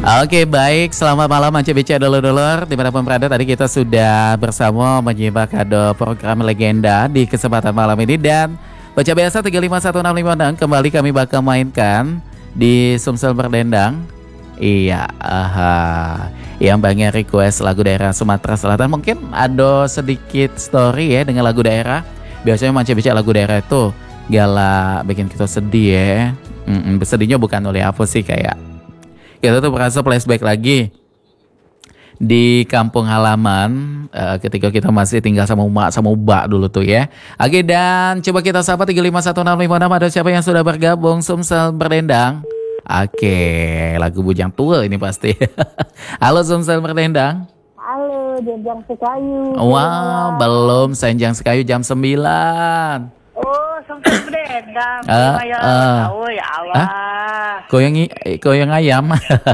Oke, baik. Selamat malam Ance Bica dulur-dulur. Dimanapun berada, tadi kita sudah bersama menyimak kado program legenda di kesempatan malam ini. Dan baca biasa 351656 kembali kami bakal mainkan di Sumsel Berdendang. Iya, yang banyak request lagu daerah Sumatera Selatan. Mungkin ada sedikit story ya dengan lagu daerah. Biasanya Ance Bica lagu daerah itu galak, bikin kita sedih ya. Sedihnya bukan oleh apa sih, kayak kita tuh merasa flashback lagi di kampung halaman ketika kita masih tinggal sama emak sama ubak dulu tuh ya. Oke, dan coba kita sapa 351656, ada siapa yang sudah bergabung Sumsel Berdendang? Oke, lagu bujang tua ini pasti. Halo Sumsel Berdendang. Halo, Senjang Sekayu. Wah, belum Senjang Sekayu jam 9. Oh, Sumsel Berdendang. Oh ya Allah. Koyang ayam.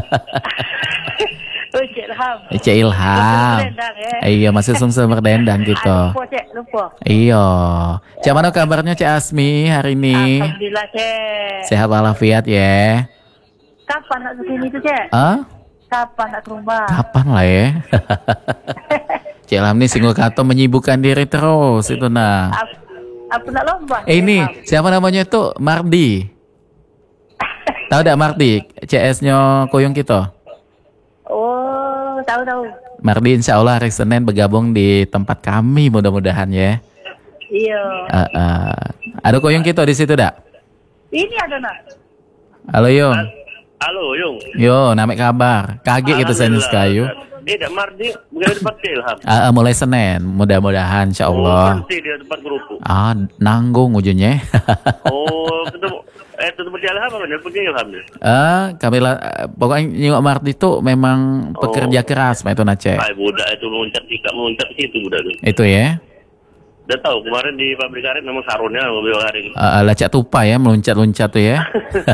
Oh, Cik Ilham. Cik Ilham. Iya, masih Sumsel Berdendang gitu. Lupa. Iya. Cak, mana kabarnya Cik Asmi hari ini? Alhamdulillah, Cik. Sehat walafiat ya. Kapan nak kesini tuh, Cik? Kapan nak ke rumah? Kapan lah ya. Cik Ilham nih single kato menyibukkan diri terus itu nah. Apa nak lomba? Ini siapa namanya itu? Mardi. Tahu tidak Mardi? CS-nya Koyong kita. Oh, tahu. Mardi insya Allah hari Senin bergabung di tempat kami mudah-mudahan ya. Iya. Ada Koyong kita di situ dak? Ini ada nak. Halo Yung. Halo Yung. Yo, namek kabar. Kaget gitu saya Kayu. Tidak Mardi bukan tempat Ilham. Mulai Senin, mudah-mudahan insya Allah. Pasti dia tempat kerupuk. Nanggung ujungnya. Oh, ketemu tempat Ilham apa nih? Punya Ilham nih. Pokoknya nyingok Mardi itu memang pekerja keras, itu Nace. Budak itu meloncat ke situ budak itu. Itu ya. Udah tahu kemarin di pabrik karet memang sarunnya mobil hari ini. Lacak tupai ya, meloncat-loncat tuh ya.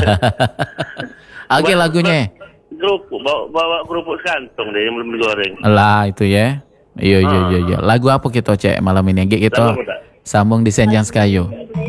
Oke, lagunya. Kerupuk, bawa kerupuk sekantong deh yang belum digoreng. Lah itu ya. Iya. Lagu apa kita cek malam ini? Kita sambung di Senjang Sekayu.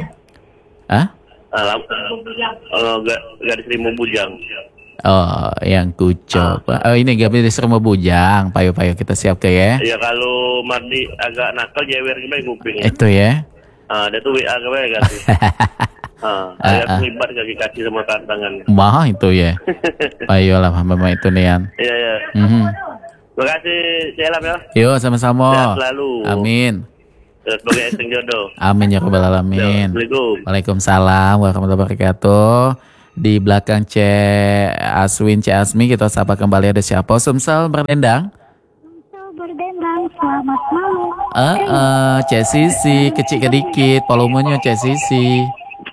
Gadis Rimau Bujang. Oh, yang kucop. Ini Gadis Rimau Bujang. Payo kita siap ke ya. Iya, kalau Mardi agak nakal jewer gimana kuping ya. Itu ya. Dia tuh WA gimana ganti. Agak terlibat kaki sama tangan. Mah itu ya. Ayolah mama itu Nian. Iya. Terima kasih Cik Ilham ya. Yo, sama-sama. Sehat selalu. Amin. Sebagai istri jodoh. Amin ya rabbal alamin. Assalamualaikum. Waalaikumsalam warahmatullahi wabarakatuh. Di belakang Cik Asmi kita sapa kembali, ada siapa? Sumsel Berdendang. Sumsel Berdendang, selamat malam. Cik Sisi, kecil kedikit volumenya Cik Sisi.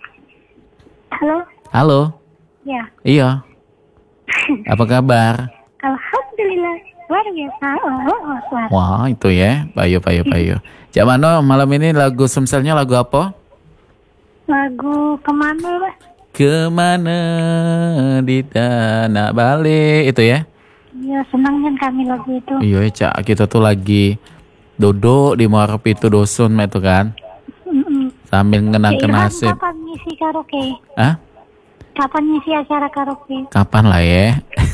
Halo. Ya. Iya. Apa kabar? Alhamdulillah, luar biasa. Wah, itu ya. Payo. Cak Mano, malam ini lagu Sumselnya lagu apa? Lagu Kemana, Pak? Kemana di tanah balik itu ya? Iya, senangnya kami lagu itu. Iya, Cak, kita tuh lagi duduk di Muara Pitu Dusun itu kan. Sambil ngenang-kenang nasib. Kapan ngisi karaoke? Kapan ngisi acara karaoke? Kapan lah ya?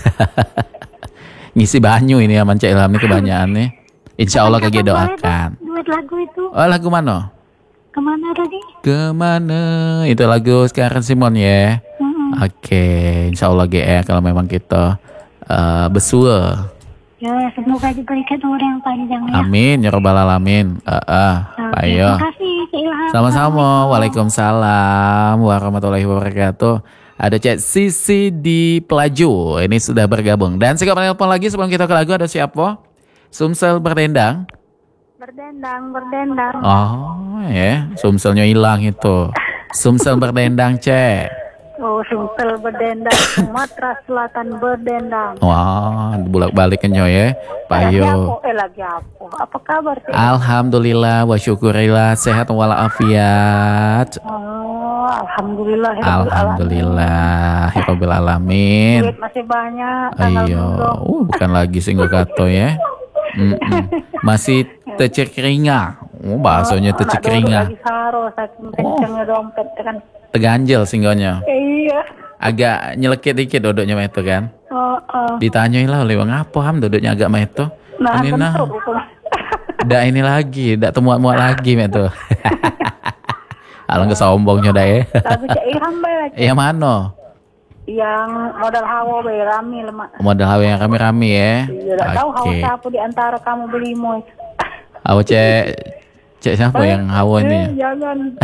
Ngisi banyu ini aman Cak Ilham ini kebanyakan nih. Insya Allah kaki doakan. Duet lagu itu. Oh, lagu mana? Kemana tadi? Kemana? Itu lagu sekarang Simon ya. Oke, insya Allah GR kalau memang kita besua. Ya, semoga diberikan umur yang panjang ya. Amin ya rabbal alamin. Ayo. Terima kasih Cik Ilham. Sama-sama. Waalaikumsalam warahmatullahi wabarakatuh. Ada Cik Sisi di Pelaju. Ini sudah bergabung. Dan sekarang telepon lagi sebelum kita ke lagu, ada siapa? Sumsel Berdendang. Berdendang. Oh ya, Sumselnya hilang itu. Sumsel Berdendang Cek. Oh, Sumsel Berdendang, Sumatera Selatan Berdendang. Wah, bolak-baliknya ya. Payo. Lagi apa? Apa kabar Cik? Alhamdulillah wa syukurillah, sehat walafiat. Oh, alhamdulillah. Alhamdulillah, rabbil alamin. Duit masih banyak. Ayo, bukan lagi single kato ya. Masih tecekringa. Bahasanya tecekringa. Lagi saro, saking kencengnya dompet kan. Teganjel singgonya. Iya. Agak nyelekit dikit dodoknya itu kan. Ditanyain lah oleh ngapa ham duduknya agak meto. Nah, Ini nah. tentu. Dak ini lagi, dak temuat-muat lagi meto. Alangkah sombongnya dah ya. Tapi Cik Ilham bae. Yang mana? Yang modal hawa bae rame lemak. Modal hawa yang rame-rame ya. Iya, tak tahu hawa siapa di antara kamu berlima. Hawa cek siapa yang hawa ini? Jangan.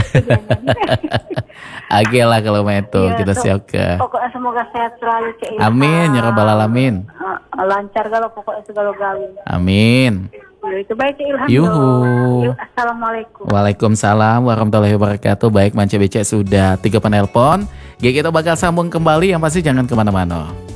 Oke lah kalau meto Iya, kita Dok. siap ke. Pokoknya semoga sehat selalu Cik Ilham. Amin ya rabbal alamin. Lancar kalau pokoknya segala galanya. Amin. Ya, itu baik Cik Ilham. Yuhu. Yuk, assalamualaikum. Waalaikumsalam warahmatullahi wabarakatuh. Baik Mance Becek sudah 3 penelpon. Kita bakal sambung kembali, yang pasti jangan kemana-mana.